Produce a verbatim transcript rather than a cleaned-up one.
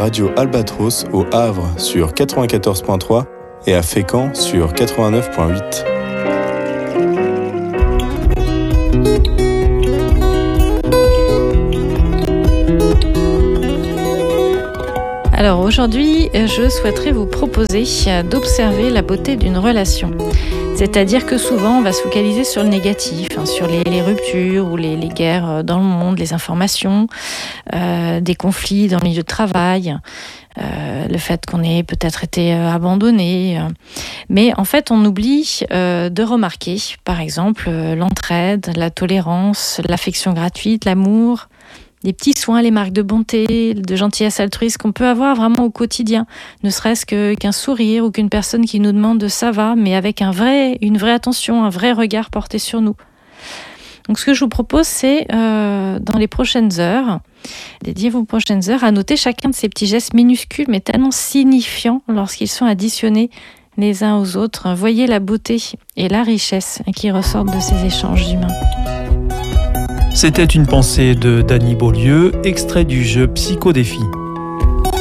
radio Albatros au Havre sur quatre-vingt-quatorze virgule trois et à Fécamp sur quatre-vingt-neuf virgule huit. Alors aujourd'hui, je souhaiterais vous proposer d'observer la beauté d'une relation. C'est-à-dire que souvent, on va se focaliser sur le négatif, hein, sur les, les ruptures ou les, les guerres dans le monde, les informations, euh, des conflits dans le milieu de travail, euh, le fait qu'on ait peut-être été euh, abandonné. Euh. Mais en fait, on oublie euh, de remarquer, par exemple, euh, l'entraide, la tolérance, l'affection gratuite, l'amour, les petits soins, les marques de bonté, de gentillesse altruiste qu'on peut avoir vraiment au quotidien. Ne serait-ce que, qu'un sourire ou qu'une personne qui nous demande « ça va », mais avec un vrai, une vraie attention, un vrai regard porté sur nous. Donc ce que je vous propose, c'est euh, dans les prochaines heures, dédiez vos prochaines heures à noter chacun de ces petits gestes minuscules mais tellement signifiants lorsqu'ils sont additionnés les uns aux autres. Voyez la beauté et la richesse qui ressortent de ces échanges humains. C'était une pensée de Dany Beaulieu, extrait du jeu Psychodéfi.